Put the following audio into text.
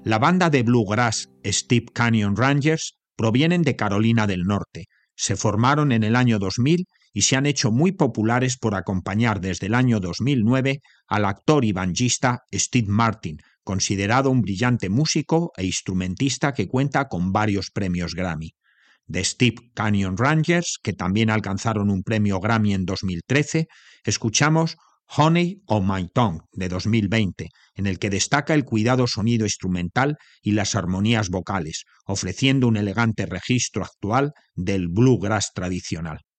La banda de bluegrass Steep Canyon Rangers provienen de Carolina del Norte. Se formaron en el año 2000 y se han hecho muy populares por acompañar desde el año 2009 al actor y banjista Steve Martin, considerado un brillante músico e instrumentista que cuenta con varios premios Grammy. De Steep Canyon Rangers, que también alcanzaron un premio Grammy en 2013, escuchamos Honey on My Tongue de 2020, en el que destaca el cuidado sonido instrumental y las armonías vocales, ofreciendo un elegante registro actual del bluegrass tradicional.